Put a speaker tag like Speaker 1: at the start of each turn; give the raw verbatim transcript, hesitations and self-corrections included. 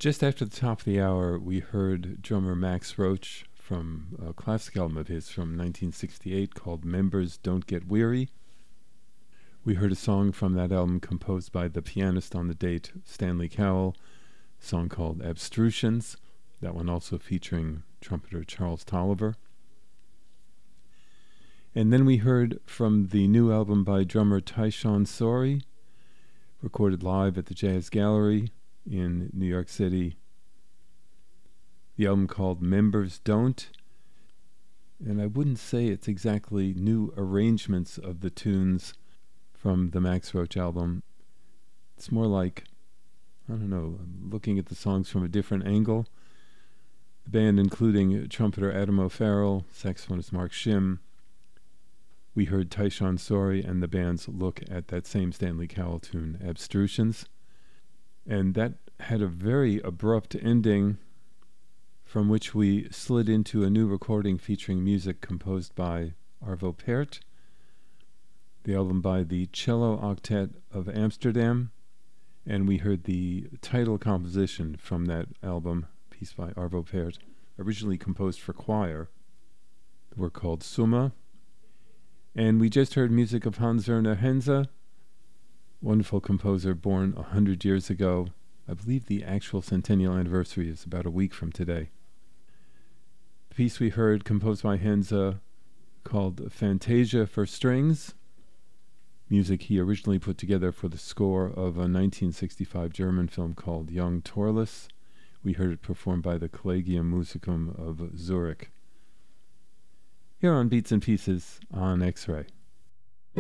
Speaker 1: Just after the top of the hour, we heard drummer Max Roach from a classic album of his from nineteen sixty-eight called Members Don't Get Weary. We heard a song from that album composed by the pianist on the date, Stanley Cowell, a song called Abstrusions, that one also featuring trumpeter Charles Tolliver. And then we heard from the new album by drummer Tyshawn Sorey, recorded live at the Jazz Gallery in New York City. The album called Members Don't, and I wouldn't say it's exactly new arrangements of the tunes from the Max Roach album. It's more like, I don't know, looking at the songs from a different angle. The band including trumpeter Adam O'Farrell, saxophonist Mark Shim. We heard Tyshawn Sorey and the band's look at that same Stanley Cowell tune, Abstrusions. And that had a very abrupt ending, from which we slid into a new recording featuring music composed by Arvo Pärt, the album by the Cello Octet of Amsterdam, and we heard the title composition from that album, a piece by Arvo Pärt, originally composed for choir. The work called Summa. And we just heard music of Hans Werner Henze, wonderful composer born a hundred years ago. I believe the actual centennial anniversary is about a week from today. The piece we heard, composed by Henze, called Fantasia for Strings, music he originally put together for the score of a nineteen sixty-five German film called Young Torless. We heard it performed by the Collegium Musicum of Zurich. Here on Beats and Pieces on X-Ray.